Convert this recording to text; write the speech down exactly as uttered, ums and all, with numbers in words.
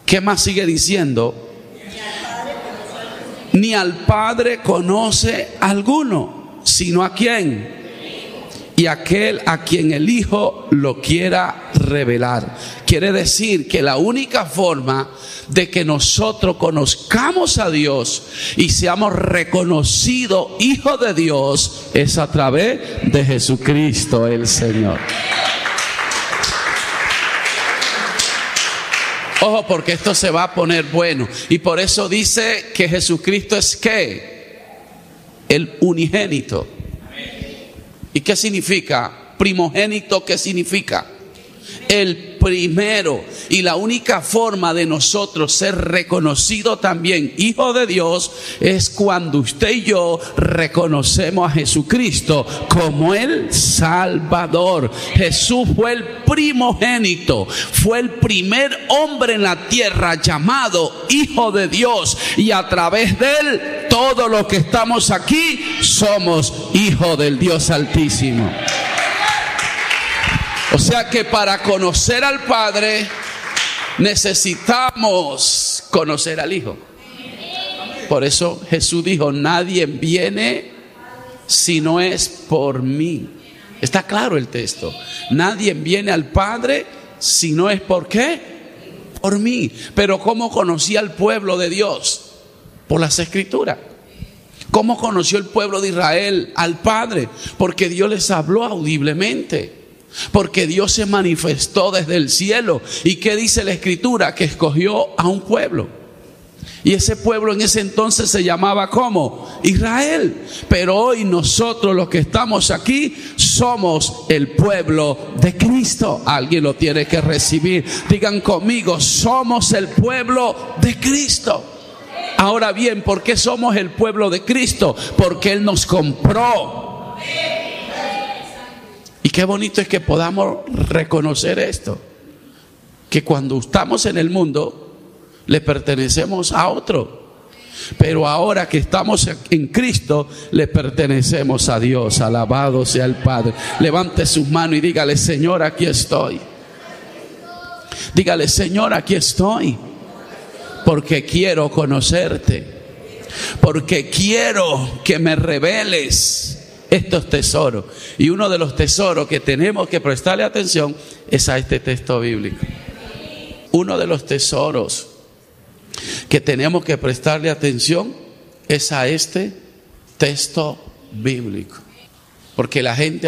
¿Qué más sigue diciendo? Ni al Padre conoce alguno, sino a quién. Y aquel a quien el Hijo lo quiera revelar. Quiere decir que la única forma de que nosotros conozcamos a Dios y seamos reconocidos hijos de Dios es a través de Jesucristo el Señor. Ojo, porque esto se va a poner bueno. Y por eso dice que Jesucristo es ¿qué? El unigénito. ¿Y qué significa? Primogénito, ¿qué significa? El primero. Y la única forma de nosotros ser reconocidos también hijo de Dios es cuando usted y yo reconocemos a Jesucristo como el Salvador. Jesús fue el primogénito, fue el primer hombre en la tierra llamado hijo de Dios, y a través de él todos los que estamos aquí somos hijos del Dios Altísimo. O sea que para conocer al Padre necesitamos conocer al Hijo. Por eso Jesús dijo: nadie viene si no es por mí. Está claro el texto. Nadie viene al Padre si no es por qué, por mí. Pero ¿cómo conocía el pueblo de Dios? Por las Escrituras. ¿Cómo conoció el pueblo de Israel al Padre? Porque Dios les habló audiblemente. Porque Dios se manifestó desde el cielo. ¿Y qué dice la Escritura? Que escogió a un pueblo. Y ese pueblo en ese entonces se llamaba ¿cómo? Israel. Pero hoy nosotros los que estamos aquí somos el pueblo de Cristo. Alguien lo tiene que recibir. Digan conmigo: somos el pueblo de Cristo. Ahora bien, ¿por qué somos el pueblo de Cristo? Porque Él nos compró. Y qué bonito es que podamos reconocer esto, que cuando estamos en el mundo le pertenecemos a otro, pero ahora que estamos en Cristo le pertenecemos a Dios. Alabado sea el Padre. Levante sus manos y dígale: Señor, aquí estoy. Dígale: Señor, aquí estoy, porque quiero conocerte, porque quiero que me reveles estos tesoros. Y uno de los tesoros que tenemos que prestarle atención es a este texto bíblico. Uno de los tesoros que tenemos que prestarle atención es a este texto bíblico. Porque la gente